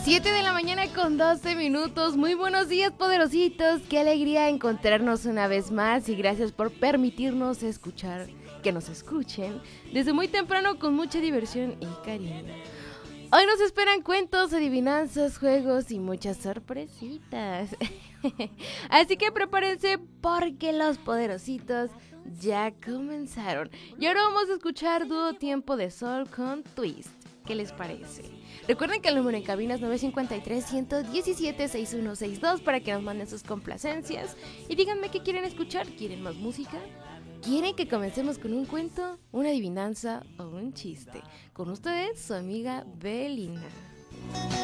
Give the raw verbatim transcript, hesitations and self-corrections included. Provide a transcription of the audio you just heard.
siete de la mañana con doce minutos. Muy buenos días, poderositos. Qué alegría encontrarnos una vez más y gracias por permitirnos escuchar, que nos escuchen desde muy temprano con mucha diversión y cariño. Hoy nos esperan cuentos, adivinanzas, juegos y muchas sorpresitas. Así que prepárense porque los poderositos ya comenzaron. Y ahora vamos a escuchar Dúo Tiempo de Sol con Twist. ¿Qué les parece? Recuerden que el número en cabina es nueve cinco tres, uno uno siete, seis uno seis dos para que nos manden sus complacencias. Y díganme qué quieren escuchar. ¿Quieren más música? ¿Quieren que comencemos con un cuento, una adivinanza o un chiste? Con ustedes, su amiga Belina.